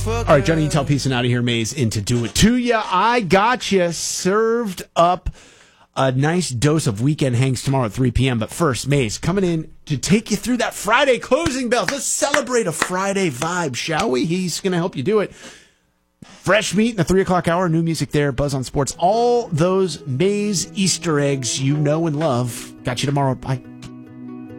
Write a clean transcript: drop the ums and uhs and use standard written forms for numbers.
All right, Johnny Utah piecing out of here. Maze into Do It To Ya. I got you served up a nice dose of Weekend Hangs tomorrow at 3 p.m. But first, Maze coming in to take you through that Friday closing bell. Let's celebrate a Friday vibe, shall we? He's going to help you do it. Fresh meat in the 3 o'clock hour, new music there, Buzz on Sports. All those Maze Easter eggs you know and love. Got you tomorrow. Bye.